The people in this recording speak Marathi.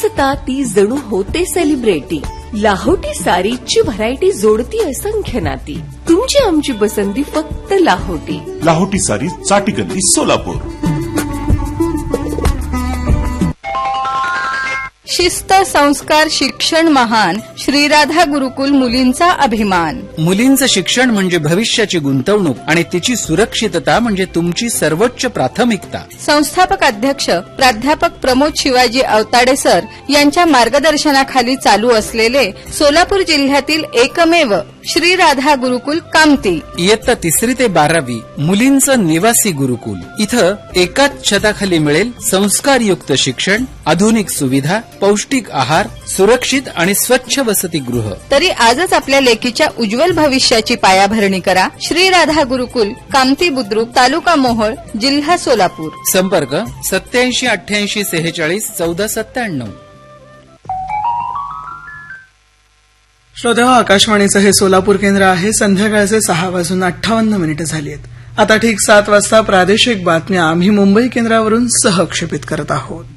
दिसता ती जणू होते सेलिब्रिटी. लाहोटी सारीची व्हरायटी जोडती असंख्य नाती. तुमची आमची पसंती फक्त लाहोटी. लाहोटी सारी, चाटीगल्ली, सोलापूर. शिस्त, संस्कार, शिक्षण महान. श्रीराधा गुरुकुल मुलींचा अभिमान. मुलींचं शिक्षण म्हणजे भविष्याची गुंतवणूक आणि तिची सुरक्षितता म्हणजे तुमची सर्वोच्च प्राथमिकता. संस्थापक अध्यक्ष प्राध्यापक प्रमोद शिवाजी अवताडे सर यांच्या मार्गदर्शनाखाली चालू असलेले सोलापूर जिल्ह्यातील एकमेव श्रीराधा गुरुकुल कामती. इयत्ता 3री ते 12वी मुलींचं निवासी गुरुकुल. इथं एकाच छताखाली मिळेल संस्कारयुक्त शिक्षण, आधुनिक सुविधा, पौष्टिक आहार, सुरक्षित आणि स्वच्छ वसतिगृह. तरी आजच आपल्या लेकीच्या उज्ज्वल भविष्याची पायाभरणी करा. श्रीराधा गुरुकुल, कामती बुद्रुक, तालुका मोहोळ, जिल्हा सोलापूर. संपर्क 87 88 46 14 97. श्रोतेहो, आकाशवाणीचं हे सोलापूर केंद्र आहे. संध्याकाळचे 6:58 झाली आहेत. आता ठीक 7 वाजता प्रादेशिक बातम्या आम्ही मुंबई केंद्रावरून सहक्षेपित करत आहोत.